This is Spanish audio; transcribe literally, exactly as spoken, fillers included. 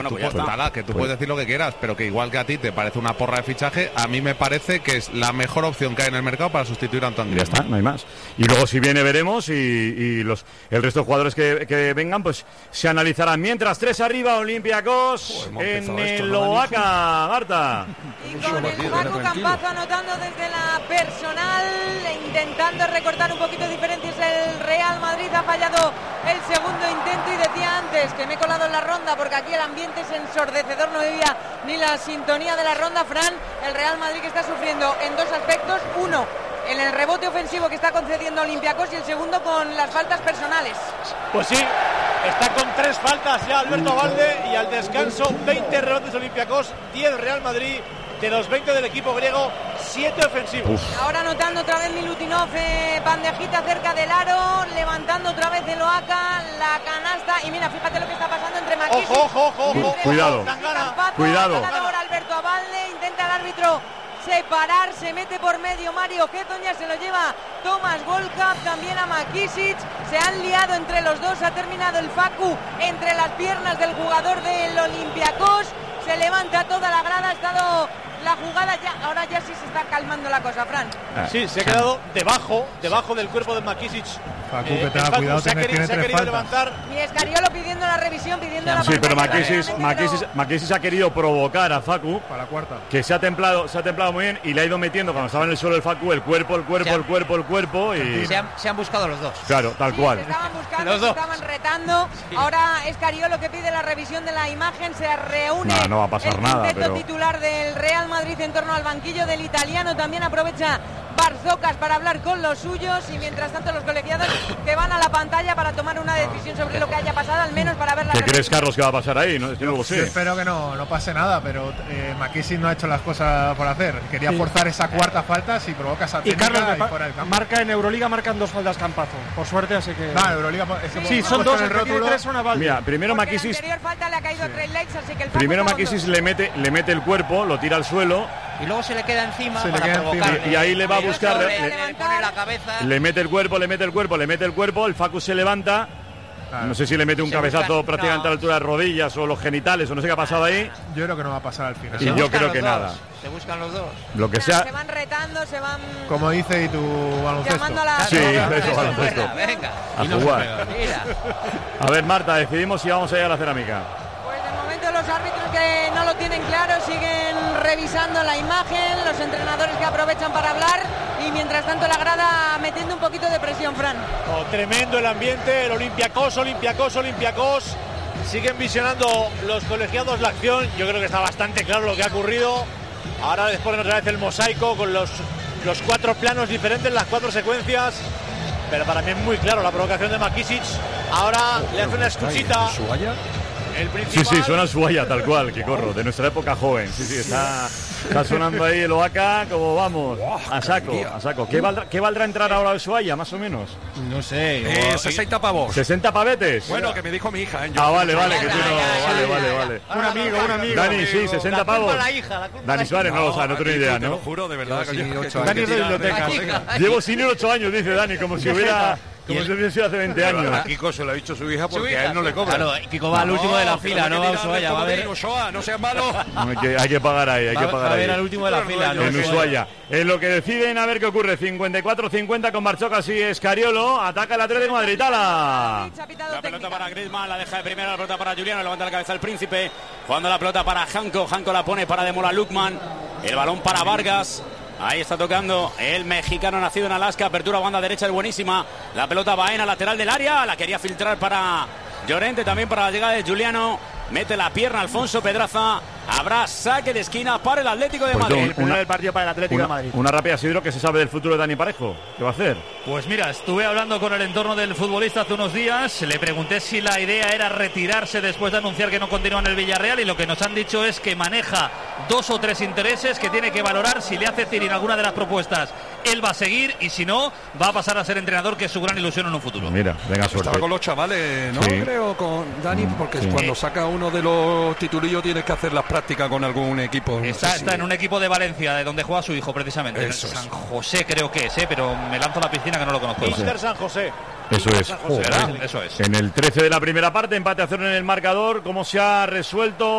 Bueno, tú, pues ya pues, está. Que tú pues, puedes decir lo que quieras, pero que igual que a ti te parece una porra de fichaje, a mí me parece que es la mejor opción que hay en el mercado para sustituir a Antoine ya Griezmann. está, no hay más. Y luego si viene veremos y, y los el resto de jugadores que, que vengan pues se analizarán. Mientras tres arriba Olympiacos en el Oaca, Marta. Y con el Paco Campazo anotando desde la personal, intentando recortar un poquito de diferencias el Real Madrid. Ha fallado el segundo intento y decía antes que me he colado en la ronda porque aquí el ambiente es ensordecedor, no veía ni la sintonía de la ronda. Fran, el Real Madrid que está sufriendo en dos aspectos: uno, en el rebote ofensivo que está concediendo Olympiacos, y el segundo con las faltas personales. Pues sí, está con tres faltas ya Alberto Valde, y al descanso veinte rebotes Olympiacos, diez Real Madrid. De los veinte del equipo griego, siete ofensivos. Uf. Ahora anotando otra vez Milutinov, eh, bandejita cerca del aro, levantando otra vez el Oaca, la canasta. Y mira, fíjate lo que está pasando entre Makisic. Ojo, ojo, ojo, ojo. Cuidado, Campazo, cuidado. Ahora Alberto Abalde, intenta el árbitro separar, se mete por medio Mario Getton, ya se lo lleva Tomás Volkap, también a Makisic. Se han liado entre los dos, ha terminado el Facu entre las piernas del jugador del Olympiacos. Se levanta toda la grada, ha estado la jugada ya, ahora ya sí se está calmando la cosa, Fran. Sí, se ha quedado debajo, debajo del cuerpo de Makisic. Facu, que tenga eh, cuidado, se ha, tiene, querido, tiene se ha querido levantar. Y Escariolo pidiendo la revisión, pidiendo la Sí, pero Makisic, Makisic, Makisic ha querido provocar a Facu para la cuarta, que se ha templado, se ha templado muy bien y le ha ido metiendo cuando estaba en el suelo el Facu el cuerpo, el cuerpo, el cuerpo, el cuerpo y se han, se han buscado los dos. Claro, tal sí, cual. Se estaban buscando, se estaban retando. Sí. Ahora Escariolo que pide la revisión de la imagen, se reúne. No, no va a pasar el nada, quinteto pero... titular del Real Madrid en torno al banquillo del italiano. También aprovecha Barzocas para hablar con los suyos, y mientras tanto los colegiados que van a la pantalla para tomar una decisión sobre lo que haya pasado, al menos para ver la ¿Qué crees, Carlos, que va a pasar ahí? No, yo no lo sé. Yo espero que no, no pase nada, pero eh, Makisic no ha hecho las cosas por hacer. Quería sí. forzar esa cuarta falta, si provoca esa técnica y Carlos, y fuera del campo. Marca en Euroliga, marcan dos faltas Campazo, por suerte, así que... No, Euroliga... Es que sí, son dos, el rótulo. Tres son a Valde. Mira, primero Makisic... La anterior falta le ha caído sí. a Trey Lakes, así que el primero Makisic le mete, le mete el cuerpo, lo tira al suelo... Y luego se le queda encima se para provocar. Y, y ahí le va a buscar... Le, le, le pone la cabeza. Le mete el cuerpo, le mete el cuerpo, le mete el cuerpo, el Facu se levanta... Claro. No sé si le mete un se cabezazo buscan, prácticamente no. a la altura de rodillas o los genitales o no sé qué ha pasado ahí. Yo creo que no va a pasar al final. Y yo creo que dos. nada. Se buscan los dos. Lo que sea. Se van retando, se van. Como dice y tu baloncesto. La... Sí, eso, baloncesto. Venga. A jugar. Mira. A ver, Marta, decidimos si vamos a ir a la cerámica. Pues de momento los árbitros que no lo tienen claro siguen revisando la imagen, los entrenadores que aprovechan para hablar, y mientras tanto la grada metiendo un poquito de presión, Fran. Oh, tremendo el ambiente, el Olympiacos, Olympiacos, Olympiacos. Siguen visionando los colegiados la acción. Yo creo que está bastante claro lo que ha ocurrido. Ahora les ponen otra vez el mosaico con los, los cuatro planos diferentes, las cuatro secuencias. Pero para mí es muy claro la provocación de Makisic. Ahora oh, le hace una escuchita. El sí, sí, suena Suaya tal cual, que corro, de nuestra época joven. Sí, sí, está, está sonando ahí el Oaca, como vamos, a saco, a saco. ¿Qué valdrá, qué valdrá entrar ahora el Suaya, más o menos? No sé. Eh, sesenta pavos. ¿sesenta pavetes? Bueno, que me dijo mi hija. ¿eh? Ah, vale, vale, que tú no... Vale, vale, vale. Un amigo, un amigo. Dani, sí, sesenta pavos. Dani Suárez, no, o sea, no tengo ni idea, ¿no? Te lo juro, de verdad. Dani es de biblioteca. Llevo sin ocho años, dice Dani, como si hubiera... Como si hubiese sido hace veinte años. A Kiko se lo ha dicho su hija porque a él no le cobra. Claro, Kiko va al último de la fila, no va a Ushuaia. Va a ver. Ushuaia, no seas malo. Hay que, hay que pagar ahí, hay que pagar ahí. Va a ver al último de la fila, ¿no? En Ushuaia. En lo que deciden, a ver qué ocurre. cincuenta y cuatro cincuenta con Barchocas y Escariolo. Ataca el Atlético de Madrid. ¡Tala! La pelota para Griezmann, la deja de primera, la pelota para Juliano, levanta la cabeza el Príncipe. Jugando la pelota para Janko. Janko la pone para Demola Lukman. El balón para Vargas. Ahí está tocando el mexicano nacido en Alaska. Apertura banda derecha es buenísima. La pelota Baena, lateral del área. La quería filtrar para Llorente, también para la llegada de Juliano. Mete la pierna Alfonso Pedraza. Habrá saque de esquina para el Atlético de pues Madrid. Un, el primer una, partido para el Atlético una, de Madrid. Una rápida, Sidro, que se sabe del futuro de Dani Parejo. ¿Qué va a hacer? Pues mira, estuve hablando con el entorno del futbolista hace unos días. Le pregunté si la idea era retirarse después de anunciar que no continúa en el Villarreal, y lo que nos han dicho es que maneja dos o tres intereses que tiene que valorar. Si le hace Cirin alguna de las propuestas, él va a seguir, y si no, va a pasar a ser entrenador, que es su gran ilusión en un futuro. Mira, venga, suerte. Estaba con los chavales, ¿no? Sí. Creo, con Dani, porque sí. cuando saca uno de los titulillos tienes que hacer las prácticas con algún equipo. No está sé está si... en un equipo de Valencia, de donde juega su hijo, precisamente. Eso San es. José creo que es, ¿eh? Pero me lanzo a la piscina que no lo conozco. Inter San José. Eso es. ¿Será? Eso es. En el trece de la primera parte, empate a cero en el marcador. ¿Cómo se ha resuelto?